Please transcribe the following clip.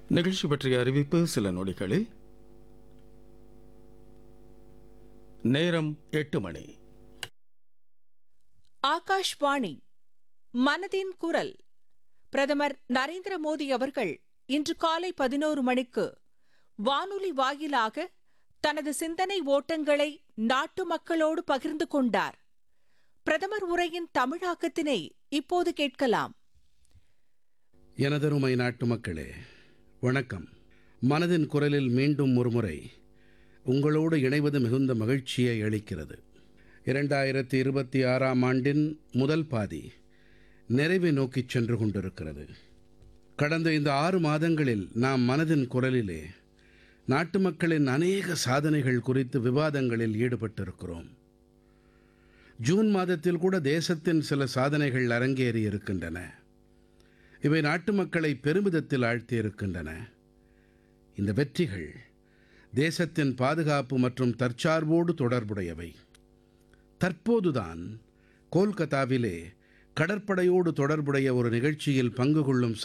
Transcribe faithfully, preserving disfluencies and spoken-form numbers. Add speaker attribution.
Speaker 1: நிகழ்ச்சி பற்றிய அறிவிப்பு சில நொடிகளில். நேரம் எட்டு மணி.
Speaker 2: ஆகாஷ்வாணி மனதின் குரல். பிரதமர் நரேந்திர மோடி அவர்கள் இன்று காலை பதினோரு மணிக்கு வானொலி வாயிலாக தனது சிந்தனை ஓட்டங்களை நாட்டு மக்களோடு பகிர்ந்து கொண்டார். பிரதமர் உரையின் தமிழாக்கத்தினை இப்போது கேட்கலாம்.
Speaker 3: எனதருமை நாட்டு மக்களே, வணக்கம். மனதின் குரலில் மீண்டும் ஒருமுறை உங்களோடு இணைவது மிகுந்த மகிழ்ச்சியை அளிக்கிறது. இரண்டாயிரத்தி இருபத்தி ஆறாம் ஆண்டின் முதல் பாதி நிறைவை நோக்கிச் சென்று கொண்டிருக்கிறது. கடந்த இந்த ஆறு மாதங்களில் நாம் மனதின் குரலிலே நாட்டு மக்களின் அநேக சாதனைகள் குறித்து விவாதங்களில் ஈடுபட்டிருக்கிறோம். ஜூன் மாதத்தில் கூட தேசத்தின் சில சாதனைகள் அரங்கேறி இருக்கின்றன. இவை நாட்டு மக்களை பெருமிதத்தில் ஆழ்த்தியிருக்கின்றன. இந்த வெற்றிகள் தேசத்தின் பாதுகாப்பு மற்றும் தற்சார்போடு தொடர்புடையவை. தற்போதுதான் கோல்கத்தாவிலே கடற்படையோடு தொடர்புடைய ஒரு நிகழ்ச்சியில் பங்கு கொள்ளும்